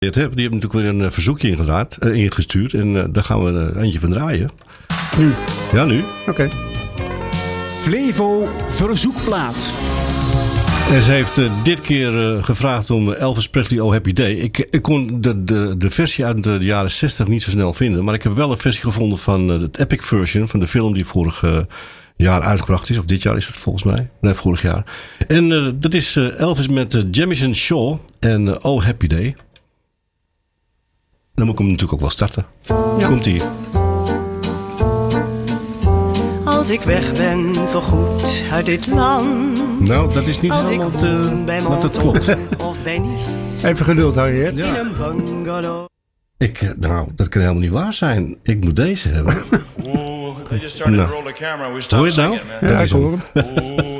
Die hebben natuurlijk weer een verzoekje ingestuurd. En daar gaan we eentje van draaien. Nu? Ja, nu. Oké. Flevo verzoekplaat. En ze heeft dit keer gevraagd om Elvis Presley Oh Happy Day. Ik kon de versie uit de jaren 60 niet zo snel vinden. Maar ik heb wel een versie gevonden van het epic version van de film die vorig jaar uitgebracht is. Of dit jaar is het volgens mij. Nee, vorig jaar. En dat is Elvis met Jamison Shaw en Oh Happy Day. Dan moet ik hem natuurlijk ook wel starten. Ja. Komt-ie. Als ik weg ben voorgoed uit dit land. Nou, dat is niet helemaal wat het klopt. Of bij Nice. Even geduld, Harry. Hè? Ja. In een bungalow. Nou, dat kan helemaal niet waar zijn. Ik moet deze hebben. They just started to roll the camera. We stopped Hoor je het nou? singing, man. Ja, ik hoor hem.